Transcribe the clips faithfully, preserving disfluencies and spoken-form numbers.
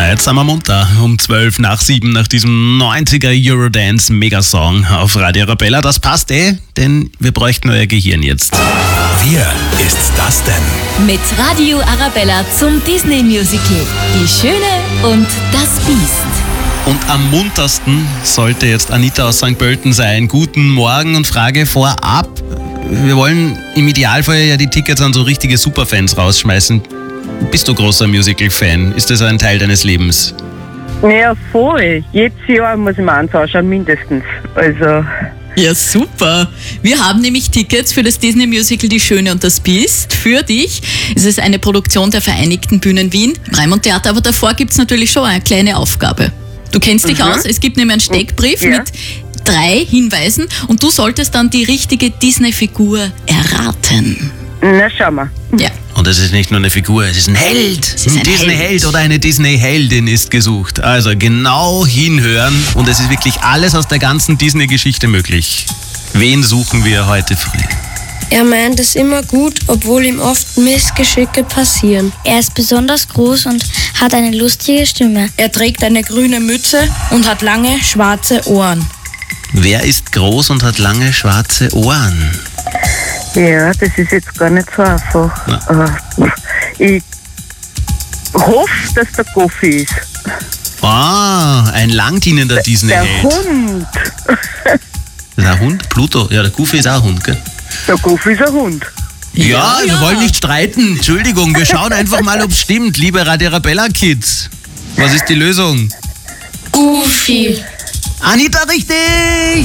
Jetzt sind wir munter um zwölf nach sieben nach diesem neunziger Eurodance Megasong auf Radio Arabella. Das passt eh, denn wir bräuchten euer Gehirn jetzt. Wer ist das denn? Mit Radio Arabella zum Disney Musical Die Schöne und das Biest. Und am muntersten sollte jetzt Anita aus Sankt Pölten sein. Guten Morgen und Frage vorab. Wir wollen im Idealfall ja die Tickets an so richtige Superfans rausschmeißen. Bist du großer Musical-Fan? Ist das ein Teil deines Lebens? Ja, voll. Jedes Jahr muss ich mir eins anschauen, mindestens. Also... Ja, super. Wir haben nämlich Tickets für das Disney-Musical Die Schöne und das Biest für dich. Es ist eine Produktion der Vereinigten Bühnen Wien, Raimund Theater, aber davor gibt es natürlich schon eine kleine Aufgabe. Du kennst dich Mhm. aus, es gibt nämlich einen Steckbrief Ja. mit drei Hinweisen und du solltest dann die richtige Disney-Figur erraten. Na, schauen wir. Ja. Und es ist nicht nur eine Figur, es ist ein Held. ist ein ein Disney-Held Held. oder eine Disney-Heldin ist gesucht. Also genau hinhören und es ist wirklich alles aus der ganzen Disney-Geschichte möglich. Wen suchen wir heute früh? Er meint es immer gut, obwohl ihm oft Missgeschicke passieren. Er ist besonders groß und hat eine lustige Stimme. Er trägt eine grüne Mütze und hat lange schwarze Ohren. Wer ist groß und hat lange schwarze Ohren? Ja, das ist jetzt gar nicht so einfach. Äh, ich hoffe, dass der Goofy ist. Ah, ein langdienender Der Disney-Held. Hund. Das ist ein Hund? Pluto? Ja, der Goofy ist auch ein Hund, gell? Der Goofy ist ein Hund. Ja, wir ja. wollen nicht streiten. Entschuldigung, wir schauen einfach mal, ob es stimmt, liebe Radio Arabella-Kids. Was ist die Lösung? Goofy. Anita, richtig!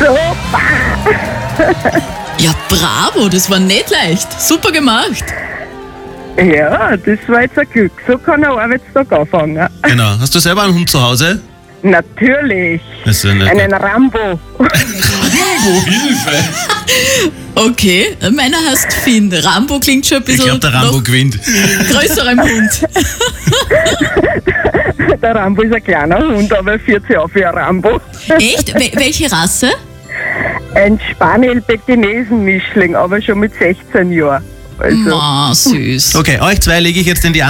Ja, bravo, das war nicht leicht. Super gemacht. Ja, das war jetzt ein Glück. So kann ein Arbeitstag anfangen. Genau. Hast du selber einen Hund zu Hause? Natürlich. Das ist eine Einen Rambo. Rambo, Hilfe! Okay, meiner heißt Finn. Rambo klingt schon ein Ich bisschen glaube, der Rambo noch gewinnt. größerem Hund. Der Rambo ist ein kleiner Hund, aber er führt sich auf wie ein Rambo. Echt? Wel- welche Rasse? Ein Spaniel-Pekinesen-Mischling, aber schon mit sechzehn Jahren. Also. Ma, süß. Okay, euch zwei lege ich jetzt in die